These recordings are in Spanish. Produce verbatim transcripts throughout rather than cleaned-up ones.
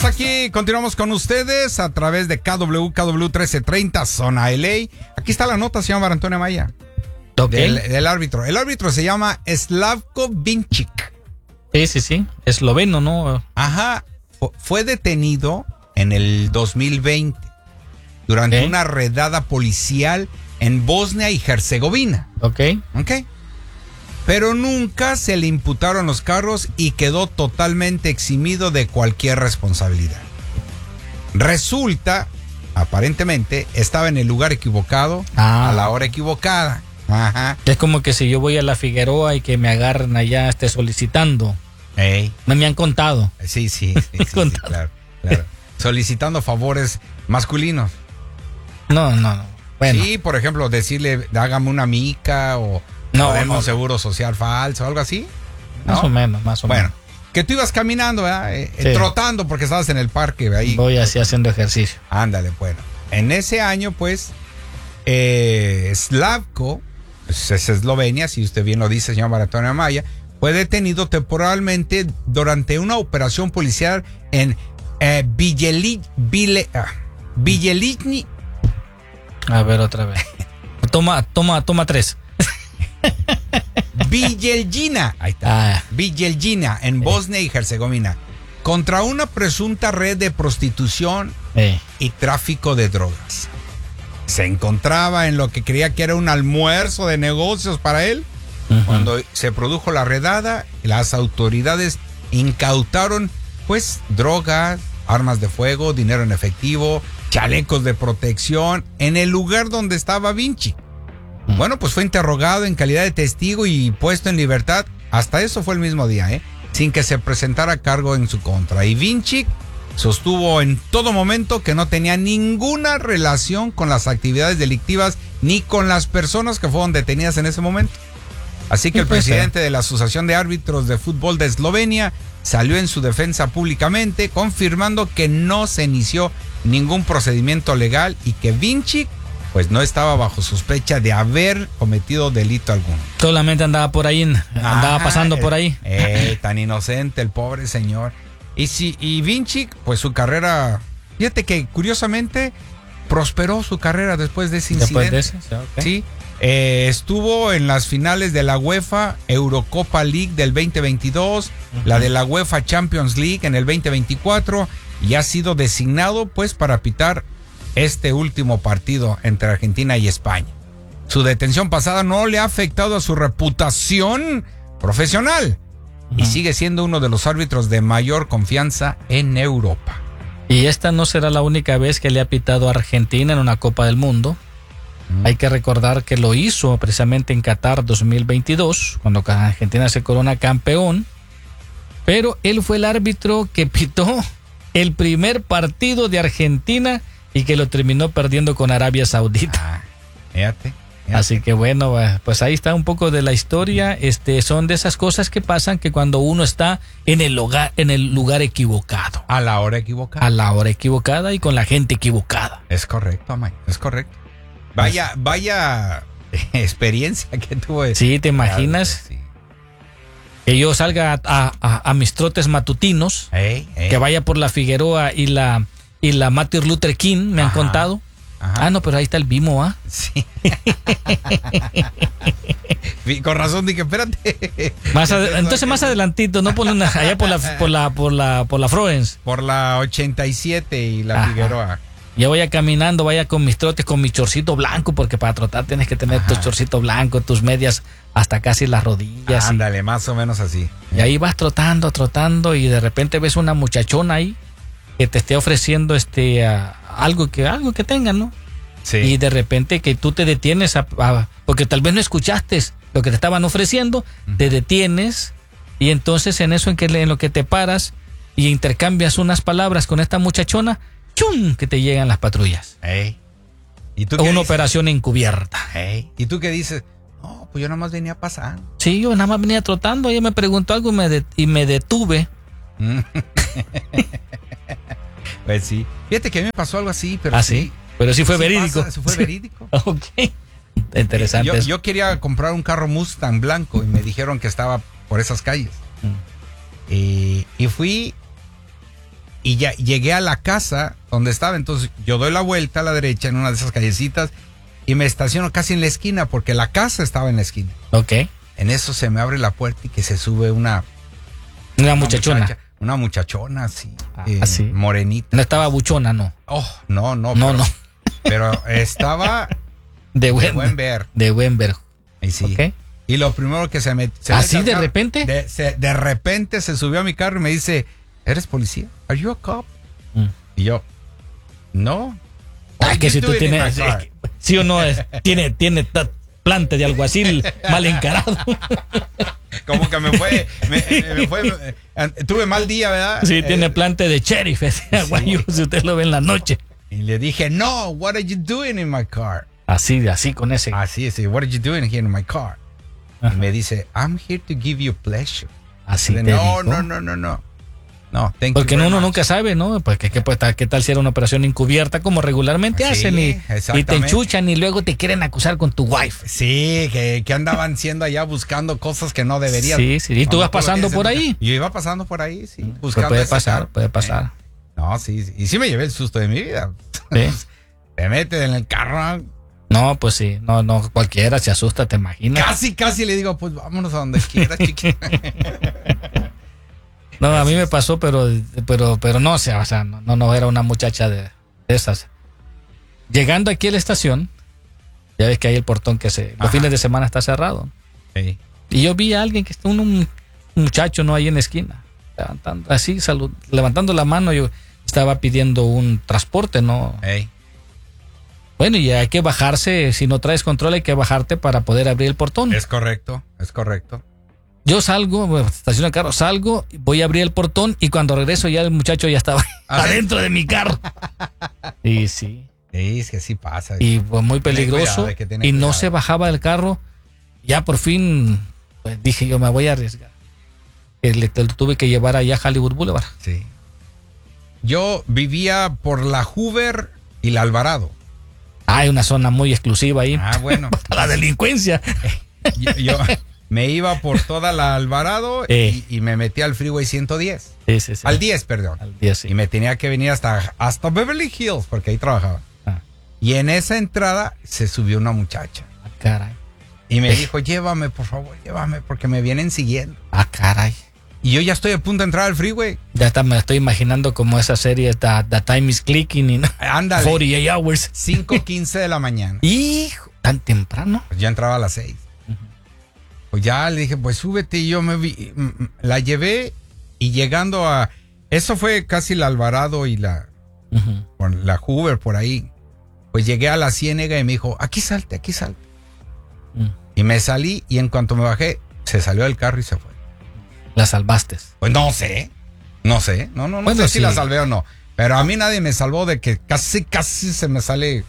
Aquí continuamos con ustedes a través de K W K W trece treinta Zona L A. Aquí está la nota, señor Mar Antonio Amaya. Okay. Del, del árbitro. El árbitro se llama Slavko Vincic. Sí, sí, sí. Esloveno, ¿no? Ajá. Fue detenido en el dos mil veinte durante Okay. una redada policial en Bosnia y Herzegovina. Ok. Ok. Pero nunca se le imputaron los cargos y quedó totalmente eximido de cualquier responsabilidad. Resulta, aparentemente, estaba en el lugar equivocado, Ah. a la hora equivocada. Ajá. Es como que si yo voy a la Figueroa y que me agarren allá esté solicitando. Ey. Me, me han contado. Sí, sí, sí, sí, sí, claro, claro. Solicitando favores masculinos. No, no, no. Bueno. Sí, por ejemplo, decirle, hágame una mica o No, o deme no, un no. seguro social falso, algo así. ¿No? Más o menos, más o Bueno, menos. que tú ibas caminando, ¿verdad? Eh, Sí. trotando porque estabas en el parque ahí. Voy así haciendo ejercicio. Ándale, bueno. En ese año, pues, eh, Slavko, pues, es Eslovenia, si usted bien lo dice, señor Mar Antonio Amaya, fue detenido temporalmente durante una operación policial en eh, Villeli- Vile- ah, Villelichny. A ver, otra vez. Toma, toma, toma tres. Villeljina, ahí está. Ah. Villeljina, en Bosnia y Herzegovina, contra una presunta red de prostitución Eh. y tráfico de drogas. Se encontraba en lo que creía que era un almuerzo de negocios para él. Uh-huh. Cuando se produjo la redada, las autoridades incautaron pues drogas, armas de fuego, dinero en efectivo, chalecos de protección en el lugar donde estaba Vinci. Uh-huh. Bueno, pues fue interrogado en calidad de testigo y puesto en libertad. Hasta eso fue el mismo día, ¿eh? Sin que se presentara cargo en su contra. Y Vinci sostuvo en todo momento que no tenía ninguna relación con las actividades delictivas ni con las personas que fueron detenidas en ese momento. Así que el presidente de la Asociación de Árbitros de Fútbol de Eslovenia salió en su defensa públicamente confirmando que no se inició ningún procedimiento legal y que Vinci pues no estaba bajo sospecha de haber cometido delito alguno. Solamente andaba por ahí, andaba Ajá, pasando por ahí. Eh, tan inocente el pobre señor. Y sí, y Vinci, pues su carrera, fíjate que curiosamente prosperó su carrera después de ese incidente. Después de ese, okay. Sí, eh, estuvo en las finales de la UEFA Eurocopa League del veinte veintidós, uh-huh. la de la UEFA Champions League en el veinte veinticuatro y ha sido designado pues para pitar este último partido entre Argentina y España. Su detención pasada no le ha afectado a su reputación profesional. Y sigue siendo uno de los árbitros de mayor confianza en Europa. Y esta no será la única vez que le ha pitado a Argentina en una Copa del Mundo. Mm. Hay que recordar que lo hizo precisamente en Qatar dos mil veintidós, cuando Argentina se corona campeón. Pero él fue el árbitro que pitó el primer partido de Argentina y que lo terminó perdiendo con Arabia Saudita. Ah, fíjate. Así que bueno, pues ahí está un poco de la historia. Este, son de esas cosas que pasan que cuando uno está en el lugar, en el lugar equivocado. A la hora equivocada. A la hora equivocada y con la gente equivocada. Es correcto, Amay, es correcto. Vaya, vaya experiencia que tuve. Sí, ¿te imaginas? Sí. Que yo salga a, a, a mis trotes matutinos, ey, ey. que vaya por la Figueroa y la, y la Martin Luther King, me Ajá. han contado. Ajá. Ah, no, pero ahí está el Bimo, ¿ah? Sí. Con razón dije, espérate. Más ad- entonces más adelantito, no por una, allá por la por la por la por la Florence. Por la ochenta y siete y la Ajá. Figueroa. Ya vaya caminando, vaya con mis trotes, con mi chorcito blanco, porque para trotar tienes que tener Ajá. tu chorcito blanco, tus medias hasta casi las rodillas. Ándale, y, más o menos así. Y ahí vas trotando, trotando, y de repente ves una muchachona ahí que te esté ofreciendo este uh, algo que algo que tengan, ¿no? Sí. Y de repente que tú te detienes a, a, porque tal vez no escuchaste lo que te estaban ofreciendo, uh-huh. te detienes y entonces en eso en que en lo que te paras y intercambias unas palabras con esta muchachona, ¡chum!, que te llegan las patrullas. Hey. ¿Y tú qué Una dices? operación encubierta. Hey. ¿Y tú qué dices? No, pues yo nada más venía pasando. Sí, yo nada más venía trotando, ella me preguntó algo y me, de, y me detuve. Pues sí. Fíjate que a mí me pasó algo así, pero ¿Ah, sí. sí? Pero sí fue sí verídico. Pasa, sí fue verídico. Ok. Interesante. Yo, yo quería comprar un carro Mustang blanco y me dijeron que estaba por esas calles. Mm. Y, y fui y ya llegué a la casa donde estaba. Entonces yo doy la vuelta a la derecha en una de esas callecitas y me estaciono casi en la esquina porque la casa estaba en la esquina. Ok. En eso se me abre la puerta y que se sube una... Una muchachona. Muchacha, una muchachona así, Ah, eh, así. morenita. No estaba buchona, no. Oh, no, no. No, pero, no. Pero estaba De de buen, buen ver. De buen ver. Y sí. Ok. Y lo primero que se me... se ¿Así mete al de carro, repente? De, se- de repente se subió a mi carro y me dice, ¿eres policía? ¿Are you a cop? Mm. Y yo, no. Ah, What que you si tú doing in tienes, my car? sí o no, es, tiene, tiene ta- plante de alguacil mal encarado. Como que me fue, me, me fue, eh, tuve mal día, ¿verdad? Sí, Eh, tiene plante de sheriff, ese aguayo, si usted lo ve en la noche. Y le dije, no, what are you doing in my car? Así, así con ese. Así es, what are you doing here in my car? Ajá. Y me dice, I'm here to give you pleasure. Así Le- te no, dijo. no, no, no, no. No, thank Porque you very uno much. nunca sabe, ¿no? Porque qué, pues, qué tal si era una operación encubierta como regularmente Sí, hacen y, y te exactamente. enchuchan y luego te quieren acusar con tu wife. Sí, que, que andaban siendo allá buscando cosas que no deberían. Sí, sí. ¿Y tú No, vas no, todo lo pasando que por dicen. ahí? Yo iba pasando por ahí, sí. Pues Buscando puede ese pasar, carro. puede pasar. Eh, No, sí, sí. Y sí me llevé el susto de mi vida. Sí. Te metes en el carro. No, pues sí, no, no, cualquiera se asusta, te imaginas. Casi, casi le digo, pues vámonos a donde quieras, chiquita. No, a mí me pasó, pero, pero, pero no, o sea, o sea, no, no era una muchacha de, de esas. Llegando aquí a la estación, ya ves que hay el portón que se, los Ajá. fines de semana está cerrado. Sí. Y yo vi a alguien que está, un, un muchacho, no ahí en la esquina, levantando, así, salud, levantando la mano, yo estaba pidiendo un transporte, ¿no? Ey. Bueno, y hay que bajarse, si no traes control hay que bajarte para poder abrir el portón. Es correcto, es correcto. Yo salgo, bueno, estaciono el carro, salgo, voy a abrir el portón y cuando regreso ya el muchacho ya estaba ¿Ah, sí? adentro de mi carro. Y sí, Sí, es que sí pasa. y fue muy Tener peligroso cuidado, hay que tener y no cuidado. se bajaba del carro. Ya por fin pues, dije yo me voy a arriesgar. Que le te lo tuve que llevar allá a Hollywood Boulevard. Sí. Yo vivía por la Hoover y la Alvarado. Hay una zona muy exclusiva ahí. Ah, bueno. La delincuencia. Yo, yo me iba por toda la Alvarado Eh. y, y me metí al Freeway ciento diez. Sí, sí, sí. Al diez, perdón. Al día sí. Y me tenía que venir hasta, hasta Beverly Hills porque ahí trabajaba. Ah, Y en esa entrada se subió una muchacha. ah, caray. Y me dijo, llévame, por favor, llévame, porque me vienen siguiendo. Ah, caray. Y yo ya estoy a punto de entrar al freeway. Ya está, me estoy imaginando como esa serie, The, The Time is Clicking y no, Ándale. cuarenta y ocho hours. cinco quince de la mañana. Hijo, tan temprano. Pues ya entraba a las seis. Pues ya le dije, pues súbete. Y yo me vi, mm, mm, la llevé y llegando a... Eso fue casi la Alvarado y la, Ujú. por la Hoover por ahí. Pues llegué a la Ciénega y me dijo, aquí salte, aquí salte. Mm. Y me salí y en cuanto me bajé, se salió del carro y se fue. La salvaste. Pues no sé, no sé, no, no, no Bueno, sé si sí. la salvé o no. Pero a mí nadie me salvó de que casi, casi se me sale...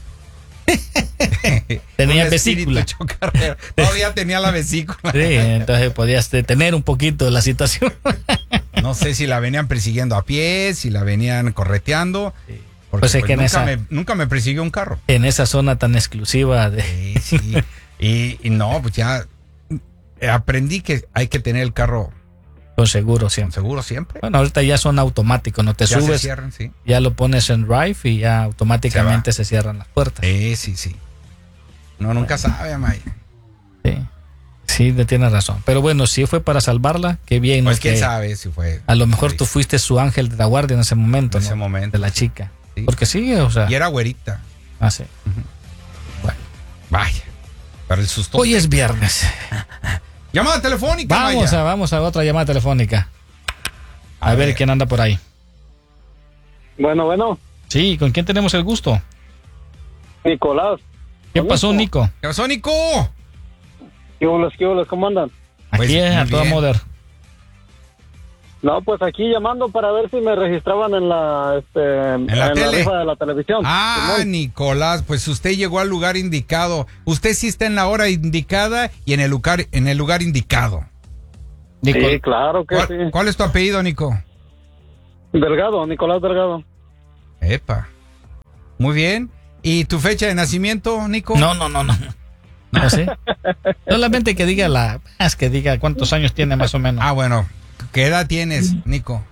Tenía un espíritu vesícula. chocarrero. Todavía tenía la vesícula. Sí, entonces podías detener un poquito la situación. No sé si la venían persiguiendo a pie, si la venían correteando. Porque, Pues es que en nunca, esa- me, nunca me persiguió un carro. En esa zona tan exclusiva de... Sí, sí. y, y no, pues ya eh, aprendí que hay que tener el carro Con seguro con siempre. seguro siempre. Bueno, ahorita ya son automáticos, no te ya se subes, cierran, sí. ya lo pones en drive y ya automáticamente se, cierran las puertas. Sí, sí, sí. No, nunca sabe, Amaya. Sí, sí, te tienes razón. Pero bueno, si fue para salvarla, qué bien. Pues ¿no? quién Que sabe si fue. A lo mejor sí. tú fuiste su ángel de la guardia en ese momento, En ese ¿no? momento. De la chica. Sí. Porque sí, o sea... Y era güerita. Ah, sí. Bueno, vaya. Para el susto. Hoy es viernes. Llamada telefónica, Vamos Maya. a, vamos a otra llamada telefónica. A, A ver. ver. quién anda por ahí. Bueno, bueno, Sí, ¿con quién tenemos el gusto? Nicolás. ¿Qué Con pasó, Nico. Nico? ¿Qué pasó, Nico? ¿Qué bolas, qué bolas, cómo andan? Pues, Aquí muy a toda bien. moder. No, pues aquí llamando para ver si me registraban en la, este, en la tele? rifa de la televisión. Ah, Simón. Nicolás, pues usted llegó al lugar indicado. Usted sí está en la hora indicada y en el lugar, en el lugar indicado. Nico, Sí, claro que ¿Cuál, sí. cuál es tu apellido, Nico? Delgado, Nicolás Delgado. Epa. Muy bien. ¿Y tu fecha de nacimiento, Nico? No, no, no, no. No sé. Solamente que diga la... Es que diga cuántos años tiene más o menos. Ah, bueno. ¿Qué edad tienes, Nico?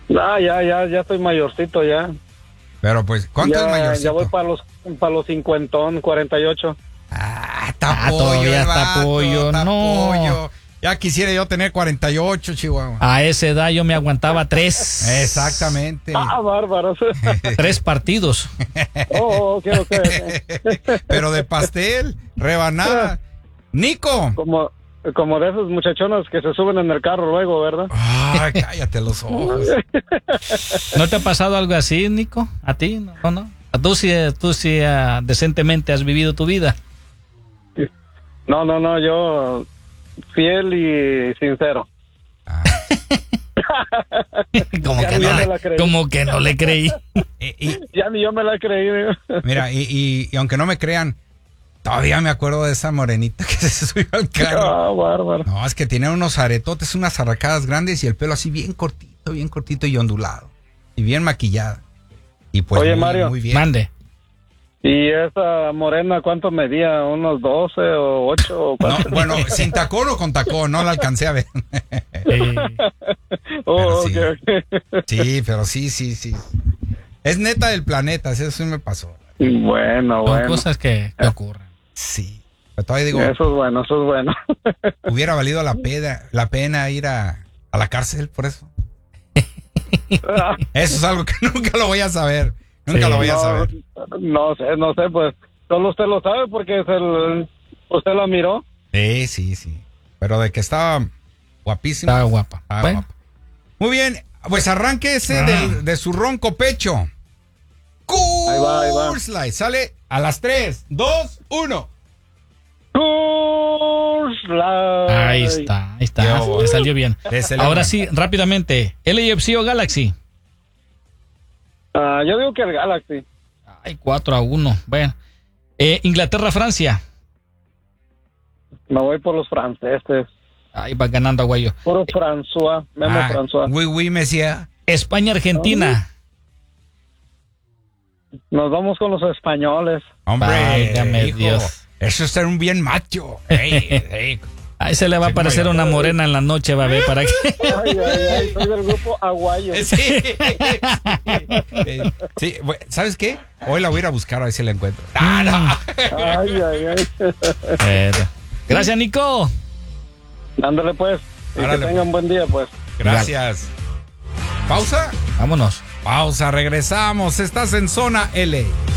Ah, ya, ya, ya estoy mayorcito ya. Pero pues, ¿cuánto ya, es mayorcito? Ya voy para los, para los cincuentón, cuarenta y ocho. Ah, está Ah, pollo, todavía el está vato, pollo, está no. pollo. Ya quisiera yo tener cuarenta y ocho, Chihuahua. A esa edad yo me aguantaba tres. Exactamente. Ah, bárbaros. Tres partidos. Oh, ok, ok. Pero de pastel, rebanada. Nico. Como, como de esos muchachones que se suben en el carro luego, ¿verdad? Ah, cállate los ojos. ¿No te ha pasado algo así, Nico? ¿A ti? No, no. Tú sí, tú sí uh, decentemente has vivido tu vida. No, no, no, yo fiel y sincero. Ah. como, Ya que ni no yo me le, la creí. como que no le creí. Y, y- Ya ni yo me la creí. digo. mira, y, y- y aunque no me crean, todavía me acuerdo de esa morenita que se subió al carro. Ah, bárbaro. No, es que tenía unos aretotes, unas arracadas grandes y el pelo así bien cortito, bien cortito y ondulado. Y bien maquillada. Y pues Oye, muy, Mario. muy bien. Mande. ¿Y esa morena cuánto medía? ¿Unos doce o ocho? O No, cuánto? bueno, sin tacón o con tacón, no la alcancé a ver. Eh, Oh, pero ok, sí. ok. Sí, pero sí, sí, sí. Es neta del planeta, eso sí me pasó. Bueno, son bueno. cosas que, que ocurren. Sí. Pero todavía digo, Eso es bueno, eso es bueno. hubiera valido la pena, la pena ir a, a la cárcel por eso. Eso es algo que nunca lo voy a saber. Nunca Sí. lo voy a no, saber. no sé, no sé, pues solo usted lo sabe porque es el, usted la miró. Sí, sí, sí. Pero de que estaba guapísima. Estaba guapa. Estaba Bueno, guapa. Muy bien, pues arranque ese Ah. del- de su ronco pecho. Ahí va, ahí va. Coors Light. Sale a las tres, dos, uno. Coors Light. ahí está, ahí está. Yo- Le salió bien. Le salió Ahora bien. sí, rápidamente. ¿L A F C o Galaxy? Ah, yo digo que el Galaxy. Ay, cuatro a uno. Bueno. Eh, Inglaterra-Francia. Me voy por los franceses. Ahí va ganando Aguayo. Puro François, Memo Ah, François. oui, oui, Messia. España-Argentina. Nos vamos con los españoles. Hombre, Válgame hijo, Dios. eso es ser un bien macho. Ey, ey. Ahí se le va a Sí, aparecer como yo. una morena en la noche, va a ver para qué. Ay, ay, ay, soy del grupo Aguayo. Sí. Eh, sí, bueno, ¿sabes qué? Hoy la voy a ir a buscar a ver si la encuentro. Ah, no. Ay, ay, ay. Bueno. Gracias, Nico. Ándale pues. Y Árale, que tengan buen día pues. Gracias. Pausa. Vámonos. Pausa, regresamos. Estás en Zona L.